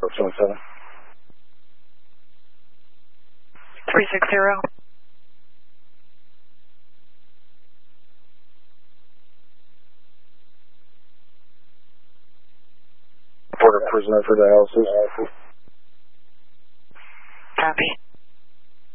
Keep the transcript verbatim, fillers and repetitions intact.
twenty-seven. three six zero. Report a prisoner for dialysis. Copy.